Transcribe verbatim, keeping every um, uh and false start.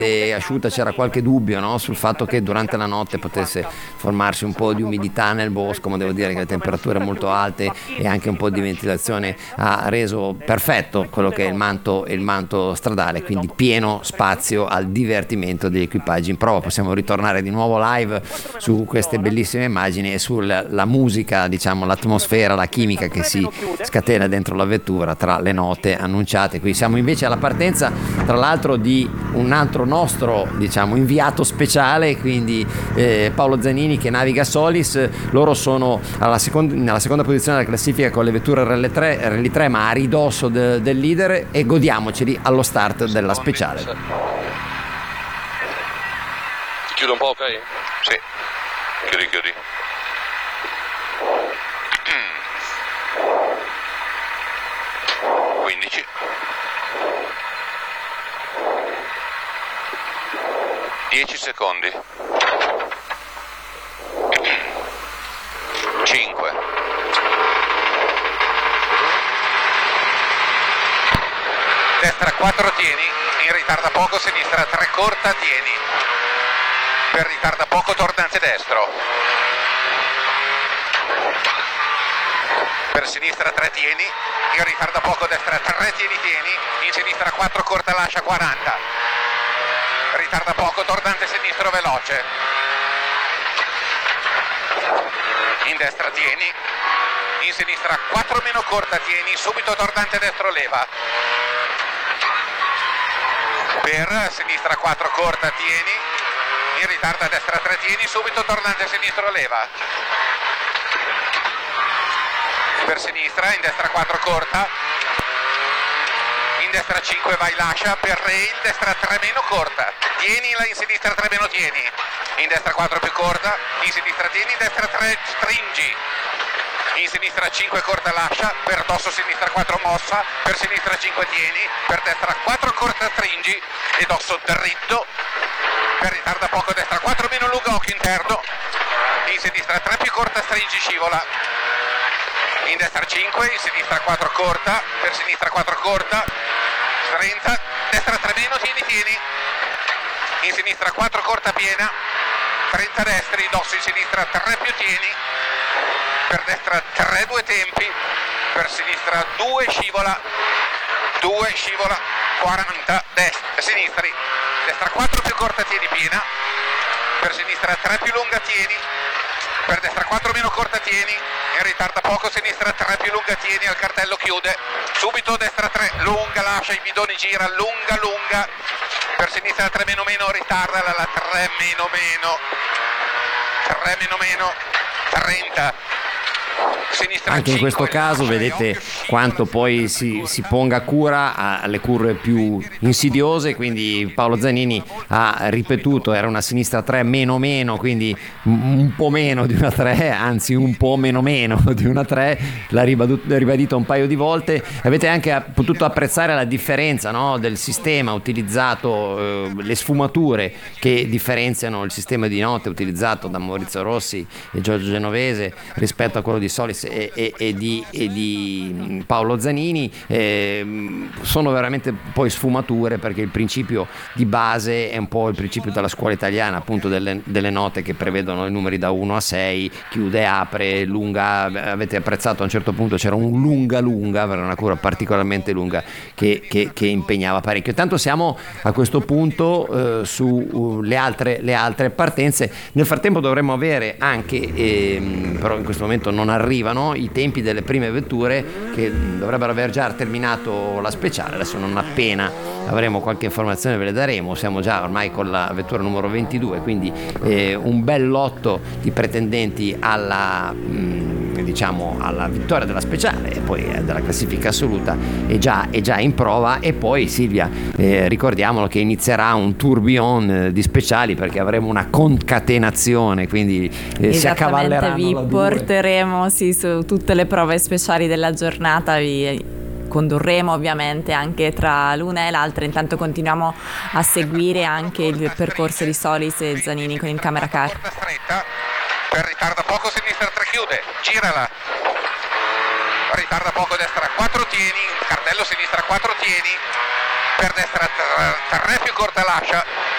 asciutta c'era qualche dubbio, no? Sul fatto che durante la notte potesse formarsi un po' di umidità nel bosco, ma devo dire che le temperature molto alte e anche un po' di ventilazione ha reso perfetto quello che è il manto, il manto stradale, quindi pieno spazio al divertimento degli equipaggi in prova. Possiamo ritornare di nuovo live su queste bellissime immagini e sulla musica, diciamo l'atmosfera, la chimica che si scatena dentro la vettura tra le note annunciate. Qui siamo invece alla partenza, tra l'altro, di un altro nostro, diciamo, inviato speciale, quindi eh, Paolo Zanini, che naviga Solis. Loro sono alla seconda, nella seconda posizione della classifica con le vetture R L tre, R L tre ma a ridosso de, del leader, e godiamoceli allo start della speciale. Ti chiudo un po', ok? Sì, chiudi, chiudi. quindici. dieci secondi. cinque. Destra quattro tieni, in ritarda poco, sinistra tre corta tieni. Per ritarda poco tornante destro. Per sinistra tre tieni, in ritarda poco destra tre tieni tieni, in sinistra quattro corta lascia quaranta. Ritarda poco, tornante sinistro veloce. In destra tieni, in sinistra quattro meno corta tieni, subito tornante destro leva. Per sinistra quattro corta tieni, in ritardo a destra tre tieni, subito tornante sinistro leva. Per sinistra, in destra quattro corta, in destra cinque vai lascia, per rail, destra tre meno corta, tienila, in sinistra tre meno tieni, in destra quattro più corta, in sinistra tieni, in destra tre stringi, in sinistra cinque corta lascia, per dosso sinistra quattro mossa, per sinistra cinque tieni, per destra quattro corta stringi e dosso dritto, per ritarda poco destra quattro meno lunga occhio interno, in sinistra tre più corta stringi scivola, in destra cinque, in sinistra quattro corta, per sinistra quattro corta, trenta, destra tre meno, tieni tieni, in sinistra quattro corta piena, trenta destri, dosso in sinistra tre più tieni, per destra tre due tempi, per sinistra due scivola, due scivola, quaranta, destra, sinistri, destra quattro più corta tieni piena, per sinistra tre più lunga tieni, per destra quattro meno corta tieni, in ritarda poco, sinistra tre più lunga tieni, al cartello chiude, subito destra tre, lunga lascia, i bidoni gira, lunga lunga, per sinistra tre meno meno, ritarda la tre meno meno, tre meno meno, trenta. Anche in questo caso vedete quanto poi si, si ponga cura alle curve più insidiose, quindi Paolo Zanini ha ripetuto, era una sinistra tre meno meno, quindi un po' meno di una tre, anzi un po' meno meno di una tre, l'ha ribadito un paio di volte. Avete anche potuto apprezzare la differenza, no, del sistema utilizzato, eh, le sfumature che differenziano il sistema di notte utilizzato da Maurizio Rossi e Giorgio Genovese rispetto a quello di Solis e, e, e, di, e di Paolo Zanini. Eh, sono veramente poi sfumature, perché il principio di base è un po' il principio della scuola italiana, appunto delle, delle note che prevedono i numeri da uno a sei, chiude, apre, lunga. Avete apprezzato a un certo punto c'era un lunga lunga, era una curva particolarmente lunga che, che, che impegnava parecchio. Tanto siamo a questo punto eh, sulle altre, le altre partenze. Nel frattempo dovremmo avere anche, eh, però in questo momento non arrivano, i tempi delle prime vetture che dovrebbero aver già terminato la speciale. Adesso non appena avremo qualche informazione ve le daremo. Siamo già ormai con la vettura numero ventidue, quindi eh, un bel lotto di pretendenti alla mh, diciamo alla vittoria della speciale e poi eh, della classifica assoluta è già, è già in prova. E poi Silvia, eh, ricordiamolo che inizierà un tourbillon eh, di speciali, perché avremo una concatenazione, quindi eh, si accavalleranno. Vi porteremo sì, su tutte le prove speciali della giornata, vi condurremo ovviamente anche tra l'una e l'altra. Intanto continuiamo a seguire anche il percorso di Solis e Zanini con il camera car. Stretta, per ritarda poco sinistra tre chiude, girala, ritarda poco destra quattro tieni, cartello sinistra quattro tieni, per destra tre più corta lascia,